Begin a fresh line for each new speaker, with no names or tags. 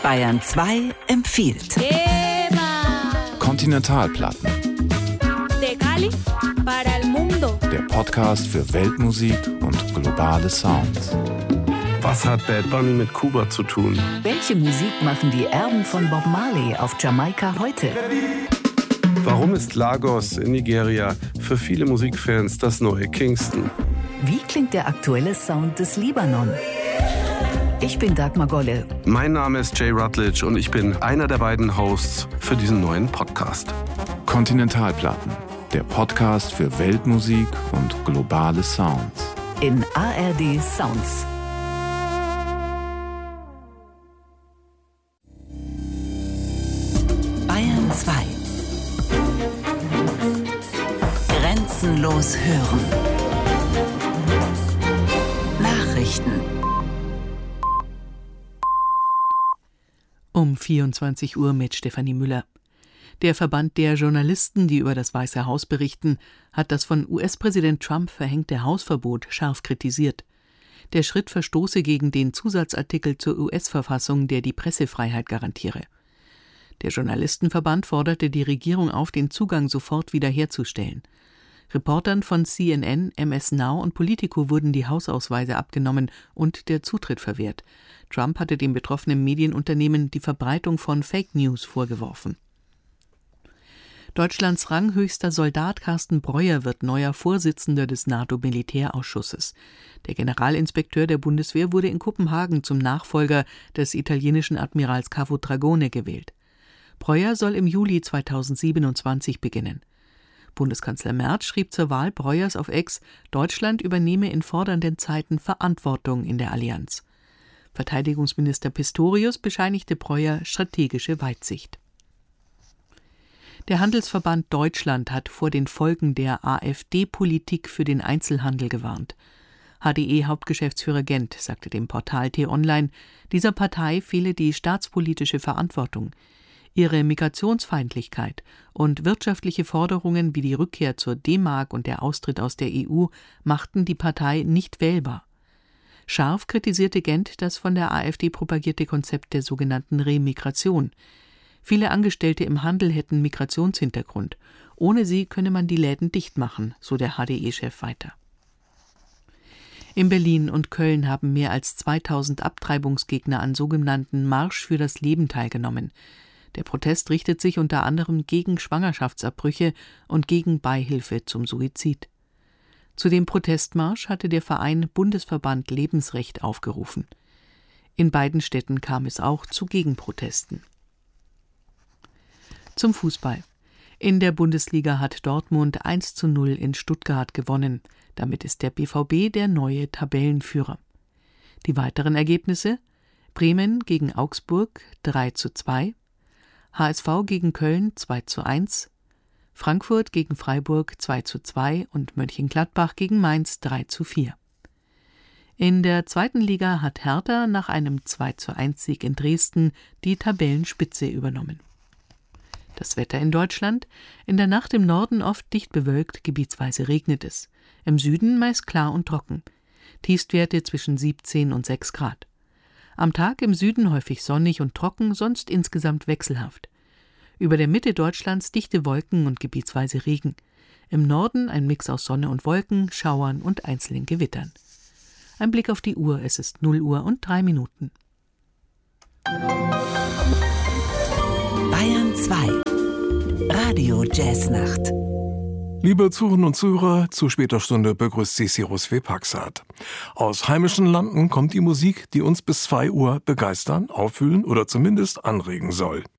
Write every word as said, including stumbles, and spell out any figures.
Bayern zwei empfiehlt.
Kontinentalplatten.
De Cali para el mundo.
Der Podcast für Weltmusik und globale Sounds.
Was hat Bad Bunny mit Kuba zu tun?
Welche Musik machen die Erben von Bob Marley auf Jamaika heute?
Warum ist Lagos in Nigeria für viele Musikfans das neue Kingston?
Wie klingt der aktuelle Sound des Libanon? Ich bin Dagmar Golle.
Mein Name ist Jay Rutledge und ich bin einer der beiden Hosts für diesen neuen Podcast.
Kontinentalplatten, der Podcast für Weltmusik und globale Sounds.
In A R D Sounds. Bayern zwei. Grenzenlos hören. Nachrichten.
Um vierundzwanzig Uhr mit Stefanie Müller. Der Verband der Journalisten, die über das Weiße Haus berichten, hat das von U S-Präsident Trump verhängte Hausverbot scharf kritisiert. Der Schritt verstoße gegen den Zusatzartikel zur U S-Verfassung, der die Pressefreiheit garantiere. Der Journalistenverband forderte die Regierung auf, den Zugang sofort wiederherzustellen. Reportern von C N N, M S Now und Politico wurden die Hausausweise abgenommen und der Zutritt verwehrt. Trump hatte dem betroffenen Medienunternehmen die Verbreitung von Fake News vorgeworfen. Deutschlands ranghöchster Soldat Carsten Breuer wird neuer Vorsitzender des NATO-Militärausschusses. Der Generalinspekteur der Bundeswehr wurde in Kopenhagen zum Nachfolger des italienischen Admirals Cavo Dragone gewählt. Breuer soll im Juli zweitausendsiebenundzwanzig beginnen. Bundeskanzler Merz schrieb zur Wahl Breuers auf X, Deutschland übernehme in fordernden Zeiten Verantwortung in der Allianz. Verteidigungsminister Pistorius bescheinigte Breuer strategische Weitsicht. Der Handelsverband Deutschland hat vor den Folgen der AfD-Politik für den Einzelhandel gewarnt. H D E-Hauptgeschäftsführer Gent sagte dem Portal T-Online, dieser Partei fehle die staatspolitische Verantwortung. Ihre Migrationsfeindlichkeit und wirtschaftliche Forderungen wie die Rückkehr zur D-Mark und der Austritt aus der E U machten die Partei nicht wählbar. Scharf kritisierte Gent das von der AfD propagierte Konzept der sogenannten Remigration. Viele Angestellte im Handel hätten Migrationshintergrund. Ohne sie könne man die Läden dicht machen, so der H D E-Chef weiter. In Berlin und Köln haben mehr als zweitausend Abtreibungsgegner an sogenannten Marsch für das Leben teilgenommen. Der Protest richtet sich unter anderem gegen Schwangerschaftsabbrüche und gegen Beihilfe zum Suizid. Zu dem Protestmarsch hatte der Verein Bundesverband Lebensrecht aufgerufen. In beiden Städten kam es auch zu Gegenprotesten. Zum Fußball. In der Bundesliga hat Dortmund eins zu null in Stuttgart gewonnen. Damit ist der B V B der neue Tabellenführer. Die weiteren Ergebnisse: Bremen gegen Augsburg drei zu zwei, H S V gegen Köln zwei zu eins, Frankfurt gegen Freiburg zwei zu zwei und Mönchengladbach gegen Mainz drei zu vier. In der zweiten Liga hat Hertha nach einem zwei zu eins Sieg in Dresden die Tabellenspitze übernommen. Das Wetter in Deutschland: In der Nacht im Norden oft dicht bewölkt, gebietsweise regnet es. Im Süden meist klar und trocken. Tiefstwerte zwischen siebzehn und sechs Grad. Am Tag im Süden häufig sonnig und trocken, sonst insgesamt wechselhaft. Über der Mitte Deutschlands dichte Wolken und gebietsweise Regen. Im Norden ein Mix aus Sonne und Wolken, Schauern und einzelnen Gewittern. Ein Blick auf die Uhr, es ist null Uhr und drei Minuten.
Bayern zwei. Radio Jazznacht.
Liebe Zuhörerinnen und Zuhörer, zu später Stunde begrüßt Sie Cyrus W. Paxat. Aus heimischen Landen kommt die Musik, die uns bis zwei Uhr begeistern, auffühlen oder zumindest anregen soll.